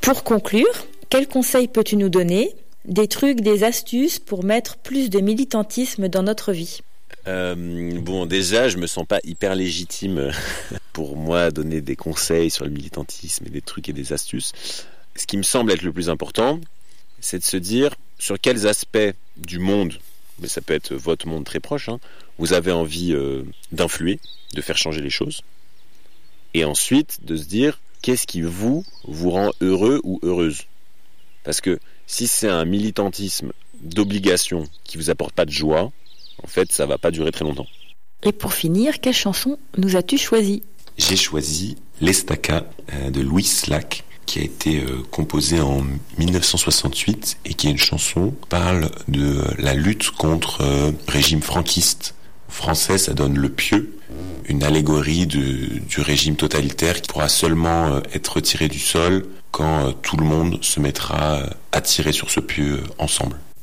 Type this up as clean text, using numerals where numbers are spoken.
Pour conclure, quels conseils peux-tu nous donner ? Des trucs, des astuces pour mettre plus de militantisme dans notre vie ? Déjà, je me sens pas hyper légitime pour moi donner des conseils sur le militantisme et des trucs et des astuces. Ce qui me semble être le plus important, c'est de se dire sur quels aspects du monde, mais ça peut être votre monde très proche, vous avez envie d'influer, de faire changer les choses. Et ensuite, de se dire qu'est-ce qui vous rend heureux ou heureuse. Parce que si c'est un militantisme d'obligation qui vous apporte pas de joie, en fait, ça va pas durer très longtemps. Et pour finir, quelle chanson nous as-tu choisi ? J'ai choisi l'Estaca de Louis Slack, qui a été composée en 1968 et qui est une chanson qui parle de la lutte contre le régime franquiste. En français, ça donne le pieu, une allégorie du régime totalitaire qui pourra seulement être retiré du sol quand tout le monde se mettra à tirer sur ce pieu ensemble.